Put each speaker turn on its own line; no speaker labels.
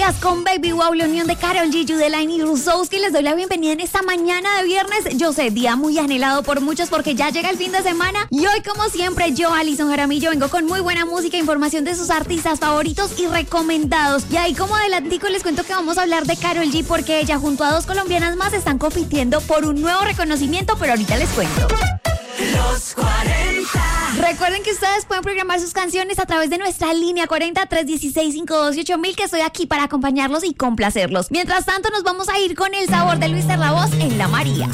Días con Baby Wow, la unión de Karol G, Yudelaine y Rusowski. Les doy la bienvenida en esta mañana de viernes. Yo sé, día muy anhelado por muchos porque ya llega el fin de semana. Y hoy, como siempre, yo, Alison Jaramillo, vengo con muy buena música, información de sus artistas favoritos y recomendados. Y ahí, como adelantico, les cuento que vamos a hablar de Karol G porque ella, junto a 2 colombianas más, están compitiendo por un nuevo reconocimiento, pero ahorita les cuento.
Los 40.
Recuerden que ustedes pueden programar sus canciones a través de nuestra línea 40-316-528-1000, que estoy aquí para acompañarlos y complacerlos. Mientras tanto, nos vamos a ir con el sabor de Luis Terravoz en La María.